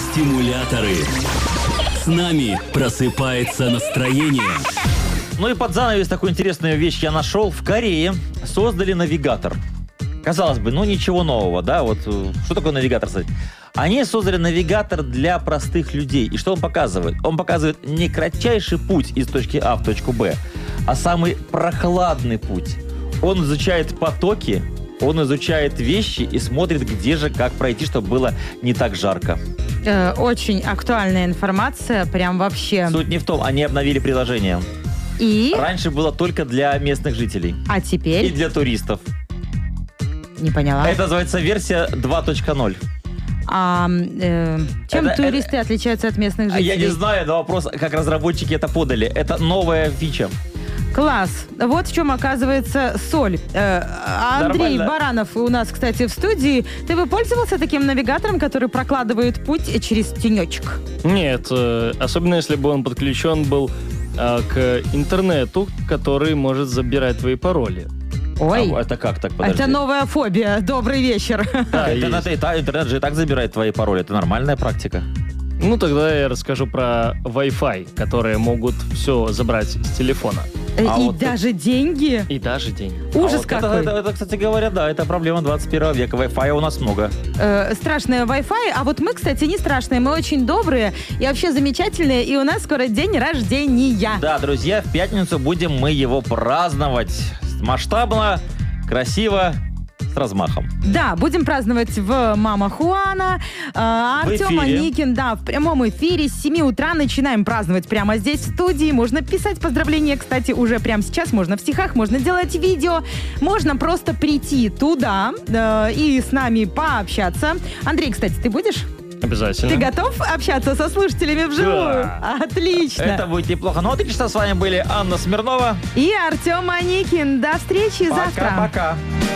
Стимуляторы. С нами просыпается настроение. Ну и под занавес такую интересную вещь я нашел. В Корее создали навигатор. Казалось бы, ну ничего нового, да? Вот что такое навигатор, кстати? Они создали навигатор для простых людей. И что он показывает? Он показывает не кратчайший путь из точки А в точку Б, а самый прохладный путь. Он изучает потоки, он изучает вещи и смотрит, где же, как пройти, чтобы было не так жарко. Очень актуальная информация, прям вообще. Суть не в том, они обновили приложение. И? Раньше было только для местных жителей. А И теперь? для туристов. Не поняла. Это называется версия 2.0. Чем Это- туристы отличаются от местных жителей? Я не знаю, но вопрос, как разработчики это подали. Это новая фича. Класс. Вот в чем оказывается соль. Андрей Нормально. Баранов у нас, кстати, в студии. Ты бы пользовался таким навигатором, который прокладывает путь через тенечек? Нет, особенно если бы он подключен был к интернету, который может забирать твои пароли. Ой, А это как так, подожди? это новая фобия. Добрый вечер. Да, Интернет, есть. интернет же и так забирает твои пароли. Это нормальная практика. Ну, тогда я расскажу про Wi-Fi, которые могут все забрать с телефона. И вот даже деньги. И даже деньги. Ужас А вот какой. это, кстати говоря, да, это проблема 21 века. Wi-Fi у нас много. Страшное Wi-Fi, а вот мы, кстати, не страшные, мы очень добрые и вообще замечательные, и у нас скоро день рождения. Да, друзья, в пятницу будем мы его праздновать масштабно, красиво, с размахом. Да, будем праздновать в Мама Хуана. Артем эфире. Аникин, да, в прямом эфире с 7 утра начинаем праздновать прямо здесь, в студии. Можно писать поздравления, кстати, уже прямо сейчас. Можно в стихах, можно делать видео. Можно просто прийти туда и с нами пообщаться. Андрей, кстати, ты будешь? Обязательно. Ты готов общаться со слушателями вживую? Да. Отлично. Это будет неплохо. Ну, а 3 часа с вами были Анна Смирнова. И Артем Аникин. До встречи завтра. Пока-пока.